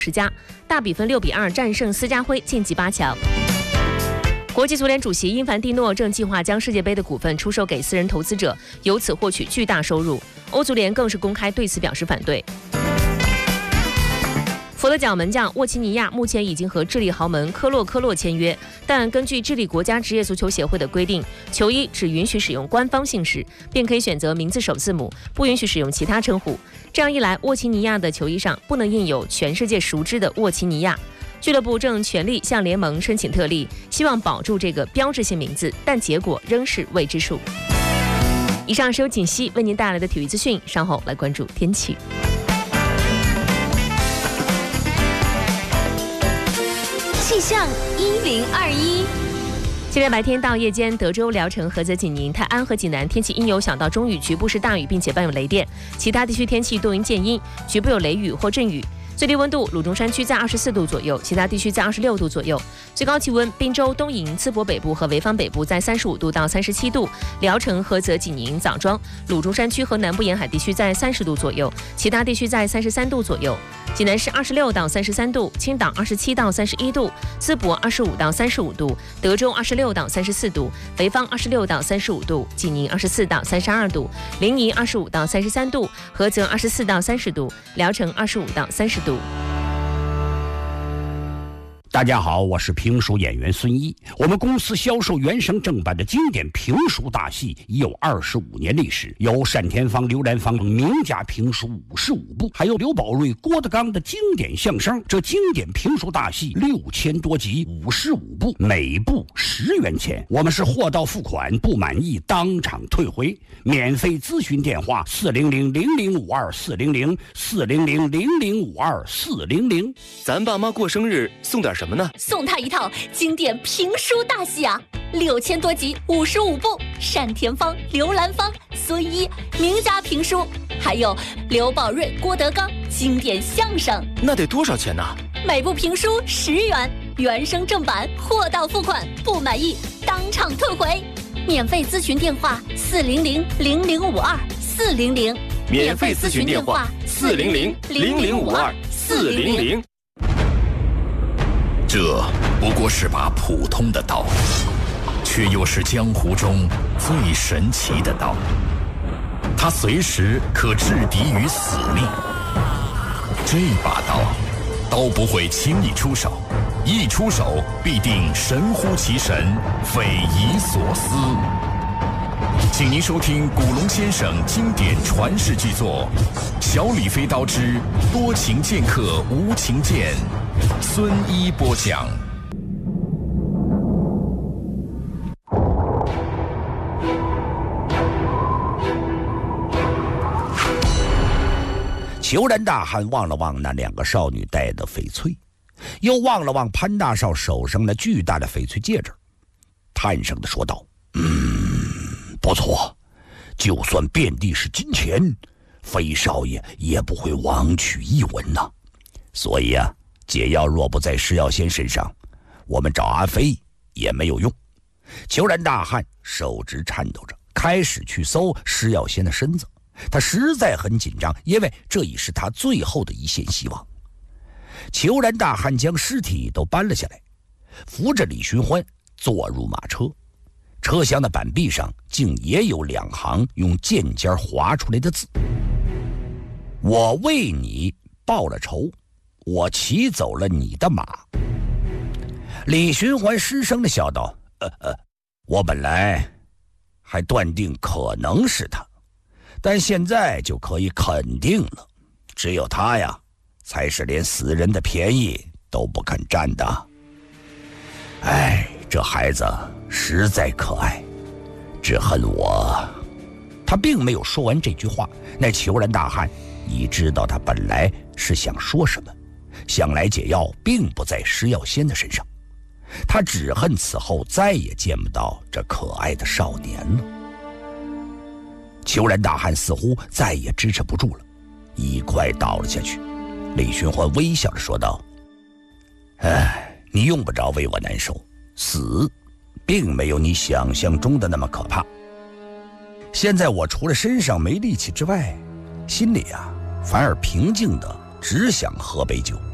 10家，大比分6-2战胜斯家辉，晋级8强。国际足联主席因凡蒂诺正计划将世界杯的股份出售给私人投资者，由此获取巨大收入。欧足联更是公开对此表示反对。佛得角门将沃齐尼亚目前已经和智利豪门科洛签约，但根据智利国家职业足球协会的规定，球衣只允许使用官方姓氏，并可以选择名字首字母，不允许使用其他称呼。这样一来，沃齐尼亚的球衣上不能印有全世界熟知的沃齐尼亚。俱乐部正全力向联盟申请特例，希望保住这个标志性名字，但结果仍是未知数。以上是由锦溪为您带来的体育资讯，稍后来关注天气。 气象1021。 今天白天到夜间，德州、聊城、菏泽、济宁、泰安和济南天气阴有小到中雨，局部是大雨，并且伴有雷电；其他地区天气多云见阴，局部有雷雨或阵雨。最低温度，鲁中山区在24度左右，其他地区在26度左右。最高气温，滨州、东营、淄博北部和潍坊北部在35度到37度，聊城、菏泽、济宁、枣庄、鲁中山区和南部沿海地区在30度左右，其他地区在33度左右。济南市26到33度，青岛27到31度，淄博25到35度，德州26到34度，潍坊26到35度，济宁24到32度，临沂25到33度，菏泽24到30度，聊城25到30度。 大家好，我是评书演员孙一。我们公司销售原声正版的经典评书大戏已有25年历史，有单田芳、刘兰芳名家评书55部，还有刘宝瑞、郭德纲的经典相声。这经典评书大戏6000多集，55部，每部10元钱。我们是货到付款，不满意当场退回。免费咨询电话400-0052-400，400-0052-400。 咱爸妈过生日送点什么呢？ 送他一套经典评书大戏啊，6000多集，55部，单田芳、刘兰芳、孙一名家评书，还有刘宝瑞、郭德纲经典相声。 那得多少钱呢？ 每部评书10元，原声正版，货到付款，不满意当场退回。免费咨询电话400-0052-400， 免费咨询电话400-0052-400。 这不过是把普通的刀，却又是江湖中最神奇的刀。它随时可制敌于死地。这把刀，刀不会轻易出手，一出手必定神乎其神，匪夷所思。请您收听古龙先生经典传世巨作《小李飞刀之多情剑客无情剑》，孙一播讲。 裘然大汉望了望那2个少女戴的翡翠，又望了望潘大少手上那巨大的翡翠戒指，叹声地说道：不错，就算遍地是金钱，飞少爷也不会枉取一文呐。所以啊，解药若不在施药仙身上，我们找阿飞也没有用。裘然大汉手指颤抖着，开始去搜施药仙的身子。他实在很紧张，因为这已是他最后的一线希望。裘然大汉将尸体都搬了下来，扶着李寻欢坐入马车。车厢的板壁上竟也有2行用剑尖划出来的字：我为你报了仇，我骑走了你的马。李寻欢失声地笑道：我本来还断定可能是他，但现在就可以肯定了，只有他呀，才是连死人的便宜都不肯占的。哎，这孩子实在可爱，只恨我。他并没有说完这句话，那裘然大汉已知道他本来是想说什么，想来解药并不在施药仙的身上，他只恨此后再也见不到这可爱的少年了。裘然大汉似乎再也支持不住了，一块倒了下去。李寻欢微笑着说道：你用不着为我难受，死并没有你想象中的那么可怕。现在我除了身上没力气之外，心里啊反而平静的只想喝杯酒。